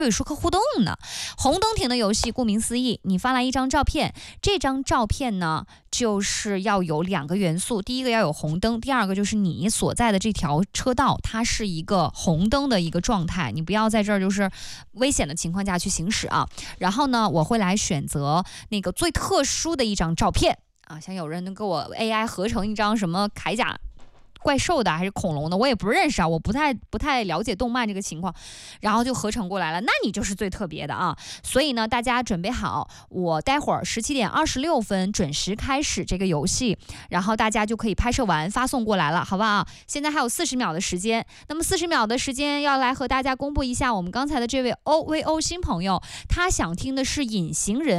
与熟客互动呢。红灯停的游戏顾名思义，你发来一张照片，这张照片呢就是要有2个元素，第一个要有红灯，第二个就是你所在的这条车道它是一个红灯的一个状态，你不要在这儿就是危险的情况下去行驶啊。然后呢，我会来选择那个最特殊的一张照片啊，像有人能给我 AI 合成一张什么铠甲怪兽的还是恐龙的，我也不认识啊，我不太了解动漫这个情况，然后就合成过来了，那你就是最特别的啊！所以呢，大家准备好，我待会儿17:26准时开始这个游戏，然后大家就可以拍摄完发送过来了，好不好？现在还有40秒的时间，那么40秒的时间要来和大家公布一下我们刚才的这位 OVO 新朋友，他想听的是隐形人。